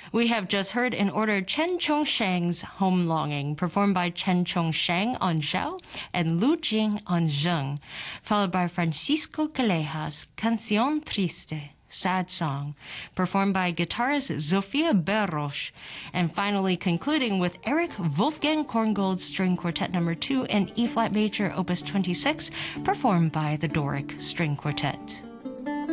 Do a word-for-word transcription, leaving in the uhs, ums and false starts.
We have just heard in order Chen Chongsheng's Home Longing, performed by Chen Chongsheng on xiao and Lu Jing on zheng, followed by Francisco Calleja's Canción Triste, Sad Song, performed by guitarist Sofia Berros, and finally concluding with Eric Wolfgang Korngold's String Quartet Number two in E-flat major, Opus twenty-six, performed by the Doric String Quartet.